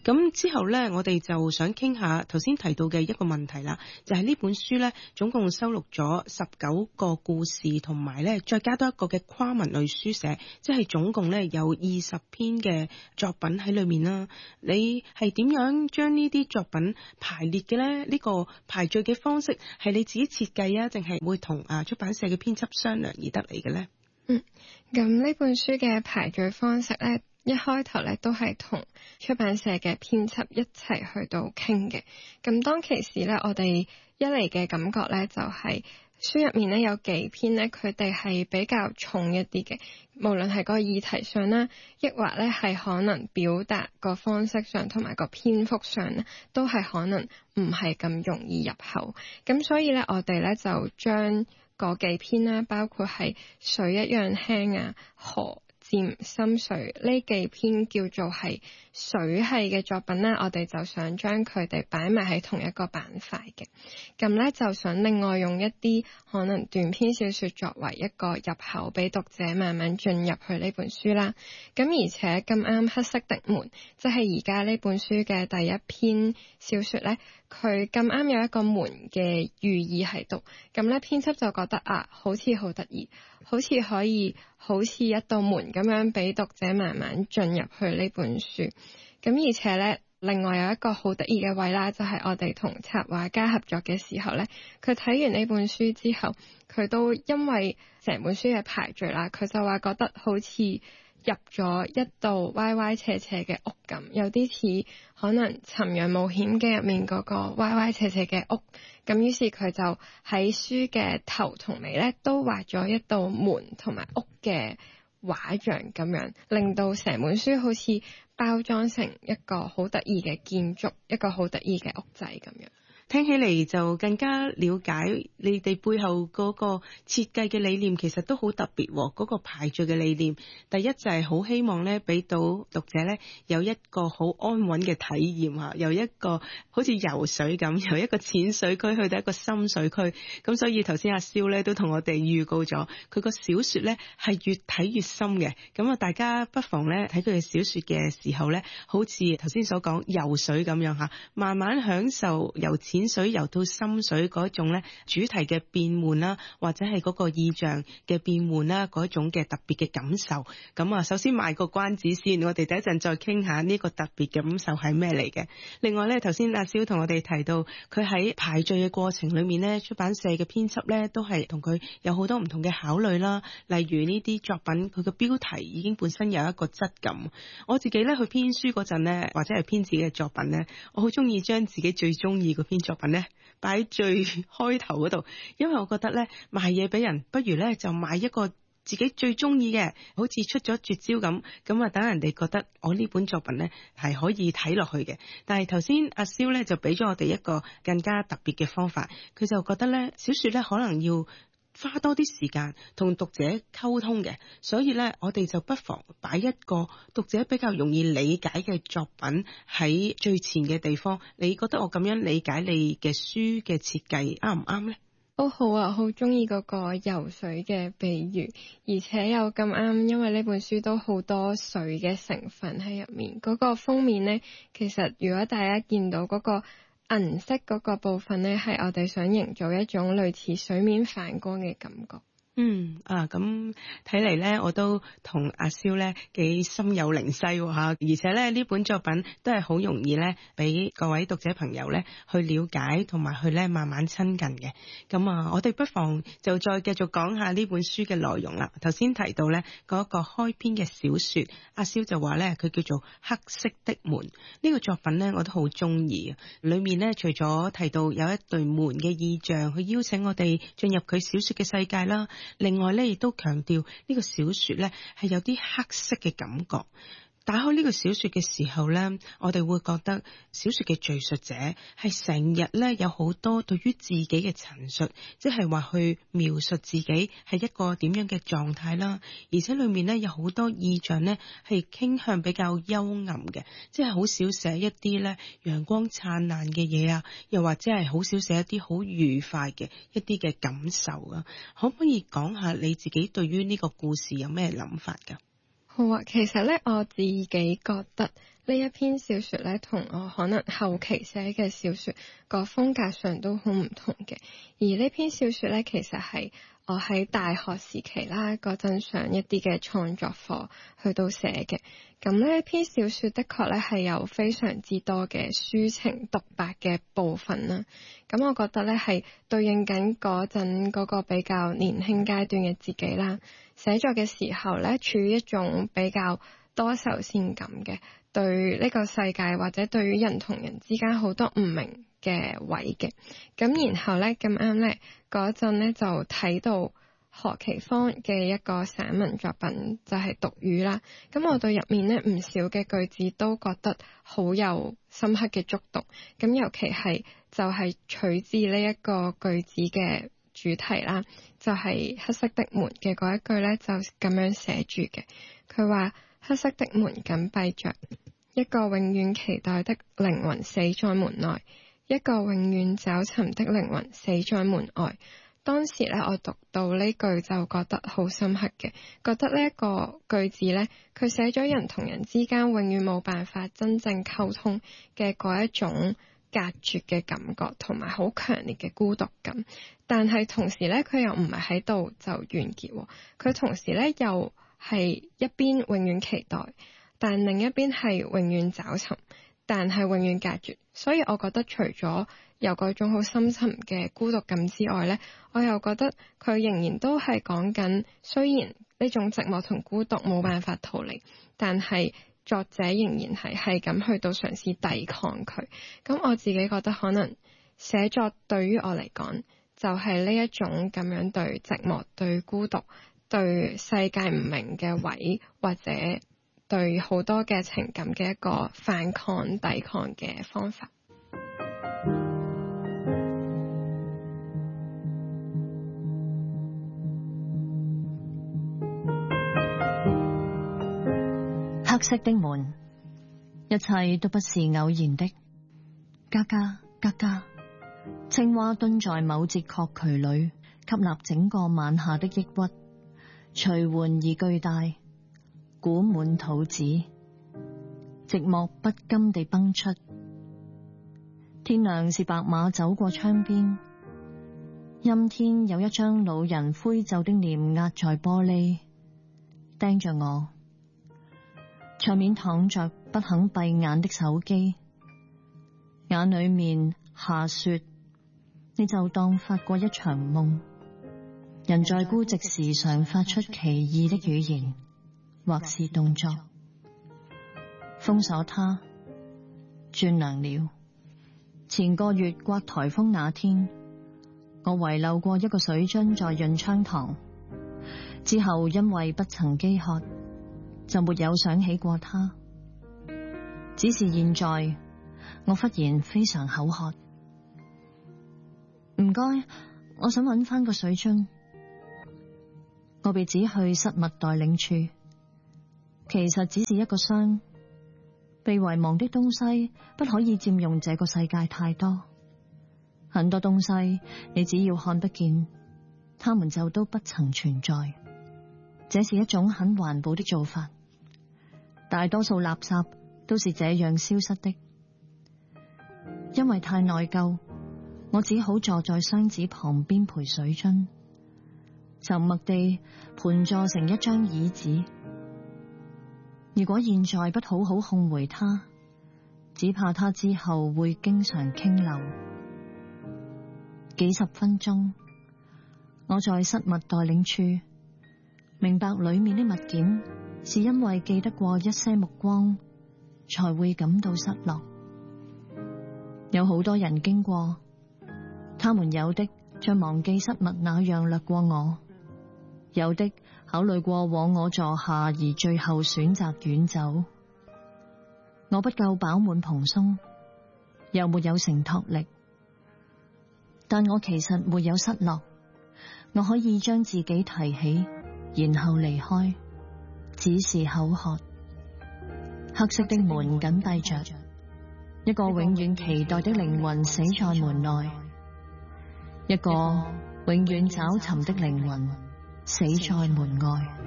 咁之後咧，我哋就想傾下頭先提到嘅一個問題啦，就係呢本書咧總共收錄咗19個故事，同埋咧再加多一個嘅跨文類書寫，即係總共咧有20篇嘅作品喺裏面啦。你係點樣將呢啲作品排列嘅咧？呢個排序嘅方式係你自己設計啊，定係會同出版社嘅編輯商量而得嚟嘅咧？ 咁呢本書嘅排序方式咧，一開頭咧都係同出版社嘅編輯一齊去到傾嘅。咁當其時咧，我哋一嚟嘅感覺咧就係書入面咧有幾篇咧，佢哋係比較重一啲嘅，無論係個議題上啦，抑或咧係可能表達個方式上同埋個篇幅上咧，都係可能唔係咁容易入口。咁所以咧，我哋咧就將嗰幾篇啦，包括係水一樣輕啊、河漸深水呢幾篇叫做係水系嘅作品咧，我哋就想將佢哋擺埋喺同一個板塊嘅。咁咧就想另外用一啲可能短篇小說作為一個入口，俾讀者慢慢進入去呢本書啦。咁而且咁啱黑色的門，即係而家呢本書嘅第一篇小說咧，佢咁啱有一個門嘅寓意喺度。咁咧編輯就覺得好似好得意，好似可以好似一道門咁樣俾讀者慢慢進入去呢本書。咁而且咧，另外有一個好得意嘅位啦，就係我哋同插畫家合作嘅時候咧，佢睇完呢本書之後，佢都因為成本書嘅排序啦，佢就話覺得好似入咗一道歪歪斜斜嘅屋咁，有啲似可能尋陽冒險嘅入面嗰個歪歪斜斜嘅屋。咁於是佢就喺書嘅頭同尾咧都畫咗一道門同埋屋嘅畫像咁樣，令到成本書好似包裝成一個好得意嘅建築，一個好得意嘅屋仔咁樣。 聽起嚟就更加了解你哋背後嗰個設計嘅理念，其實都好特別喎。嗰個排序嘅理念，第一就係好希望咧，俾到讀者咧有一個好安穩嘅體驗嚇，由一個好似游水咁，由一個淺水區去到一個深水區。咁所以頭先阿蕭咧都同我哋預告咗，佢個小説咧係越睇越深嘅。咁啊，大家不妨咧睇佢嘅小説嘅時候咧，好似頭先所講游水咁樣嚇，慢慢享受由淺水游到深水嗰種咧主題嘅變換啦，或者係嗰個意象嘅變換啦，嗰種嘅特別嘅感受。咁啊，首先賣個關子先，我哋第一陣再傾下呢個特別嘅感受係咩嚟嘅。另外咧，頭先阿蕭同我哋提到，佢喺排序嘅過程裏面咧，出版社嘅編輯咧都係同佢有好多唔同嘅考慮啦。例如呢啲作品，佢嘅標題已經本身有一個質感。我自己咧去編書嗰陣咧，或者係編自己嘅作品咧，我好中意將自己最中意嗰篇作品咧擺喺最開頭嗰度，因為我覺得咧賣嘢俾人，不如咧就賣一個自己最中意嘅，好似出咗絕招咁啊，等人哋覺得我呢本作品咧係可以睇落去嘅。但係頭先阿蕭咧就俾咗我哋一個更加特別嘅方法，佢就覺得咧小說咧可能要花多啲時間同讀者溝通嘅，所以咧我哋就不妨擺一個讀者比較容易理解嘅作品喺最前嘅地方。你覺得我咁樣理解你嘅書嘅設計啱唔啱呢？ 都好啊，好中意嗰個游水嘅比喻，而且又咁啱，因為呢本書都好多水嘅成分喺入面。嗰個封面呢，其實如果大家見到嗰個銀色嗰個部分呢，係我哋想營造一種類似水面反光嘅感覺。 咁睇嚟咧，我都同阿蕭咧幾心有靈犀吓，而且咧呢本作品都係好容易咧俾各位讀者朋友咧去了解同埋去咧慢慢親近嘅。咁我哋不妨就再繼續講下呢本書嘅內容啦。頭先提到咧嗰個開篇嘅小說，阿蕭就話咧佢叫做黑色的門。呢個作品咧我都好中意，裏面咧除咗提到有一對門嘅意象去邀請我哋進入佢小說嘅世界啦。另外咧，亦都強調呢個小說咧係有啲黑色嘅感覺。打開呢個小說嘅時候咧，我哋會覺得小說嘅敘述者係成日咧有好多對於自己嘅陳述，即係話去描述自己係一個點樣嘅狀態啦。而且裏面咧有好多意象咧係傾向比較幽暗嘅，即係好少寫一啲咧陽光燦爛嘅嘢啊，又或者係好少寫一啲好愉快嘅一啲嘅感受啊。可唔可以講下你自己對於呢個故事有咩諗法㗎？ 好啊，其實咧我自己覺得呢一篇小說咧，同我可能後期寫嘅小說個風格上都好唔同嘅。而呢篇小說咧，其實係我喺大學時期啦嗰陣上一啲嘅創作課去到寫嘅。咁呢篇小說的確咧係有非常之多嘅抒情獨白嘅部分啦。咁我覺得咧係對應緊嗰陣嗰個比較年輕階段嘅自己啦。寫作嘅時候咧，處於一種比較多愁善感嘅，對呢個世界或者對於人同人之間好多唔明嘅位嘅。咁然後咧咁啱咧嗰陣咧就睇到何其芳嘅一個散文作品就係獨語啦。咁我對入面咧唔少嘅句子都覺得好有深刻嘅觸動。咁尤其係就係取自呢一個句子嘅主題啦，就係黑色的門嘅嗰一句咧就咁樣寫住嘅。佢話黑色的門緊閉着，一個永遠期待的靈魂死在門內，一個永遠找尋的靈魂死在門外。當時咧，我讀到呢句就覺得好深刻嘅，覺得呢一個句子咧，佢寫咗人同人之間永遠冇辦法真正溝通嘅嗰一種隔絕嘅感覺，同埋好強烈嘅孤獨感。但係同時咧，佢又唔係喺度就完結，佢同時咧又係一邊永遠期待，但另一邊係永遠找尋，但係永遠隔絕。所以我覺得除咗有嗰種好深沉嘅孤獨感之外呢，我又覺得佢仍然都係講緊，雖然呢種寂寞同孤獨冇辦法逃離，但係作者仍然係咁去到嘗試抵抗佢。咁我自己覺得可能寫作對於我嚟講，就係呢一種咁樣對寂寞、對孤獨、對世界唔明嘅位，或者對好多嘅情感嘅一個反抗、抵抗嘅方法。 黑色的門，一切都不是偶然的。嘎嘎嘎嘎，青蛙蹲在某節殼渠裏，吸納整個晚下的抑鬱，隨緩而巨大，鼓滿肚子，寂寞不甘地崩出。天亮是白馬走過窗邊，陰天有一張老人灰皺的臉壓在玻璃，盯着我。桌面躺着不肯閉眼的手機，眼裏面下雪，你就當發過一場夢。人在孤寂時常發出奇異的語言，或是動作。封鎖它，轉涼了。前個月刮颱風那天，我遺漏過一個水樽在潤昌堂，之後因為不曾飢渴，就沒有想起過他。只是現在，我忽然非常口渴。唔該，我想揾返個水樽。我被指去失物代領處，其實只是一個箱。被遺忘的東西不可以佔用這個世界太多，很多東西你只要看不見，它們就都不曾存在。這是一種很環保的做法，大多數垃圾都是這樣消失的。因為太內疚，我只好坐在箱子旁邊陪水樽，沉默地盤坐成一張椅子。如果現在不好好控回它，只怕它之後會經常傾漏。幾十分鐘，我在失物代領處，明白裏面的物件是因為記得過一些目光，才會感到失落。有好多人經過，他們有的像忘記失物那樣掠過我，有的考慮過往我坐下而最後選擇遠走。我不夠飽滿蓬鬆，又沒有承托力，但我其實沒有失落。我可以將自己提起，然後離開，只是口渴。黑色的門緊閉着，一個永遠期待的靈魂死在門內，一個永遠找尋的靈魂死在門外。